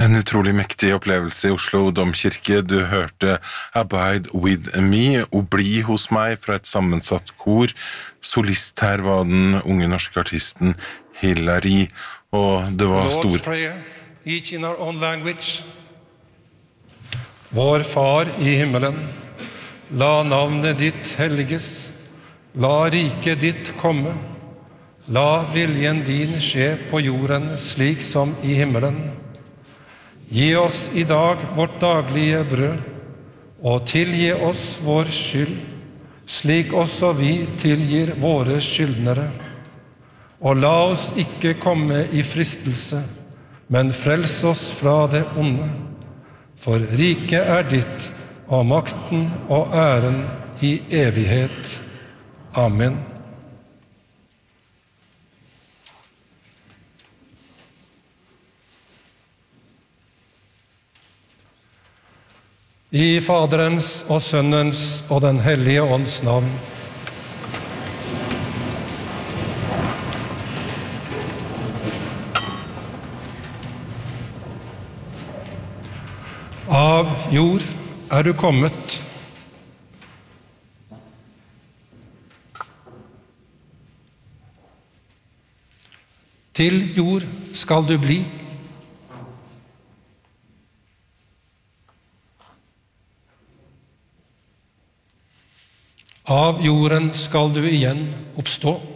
En utrolig mektig opplevelse i Oslo Domkirke. Du hørte Abide with me, og bli hos meg fra et sammensatt kor. Solist her var den unge norske artisten Hilary, og det var stor... Lord's Prayer, each in our own language. Vår Far i himmelen, la navnet ditt helliges, la riket ditt komme, la viljen din skje på jorden slik som i himmelen. Gi oss i dag vårt daglige brød, og tilgi oss vår skyld, slik også vi tilgir våre skyldnere. Og la oss ikke komme i fristelse, men frels oss fra det onde. For riket er ditt, og makten og æren i evighet. Amen. I Faderens og Sønnens og den hellige ånds navn. Av jord er du kommet. Til jord skal du bli. Av jorden skal du igjen oppstå.